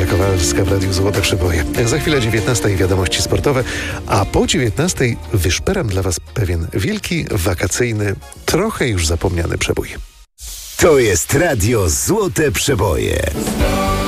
Agata Kowalska w Radiu Złote Przeboje. Za chwilę 19 wiadomości sportowe, a po 19 wyszperam dla Was pewien wielki, wakacyjny, trochę już zapomniany przebój. To jest Radio Złote Przeboje.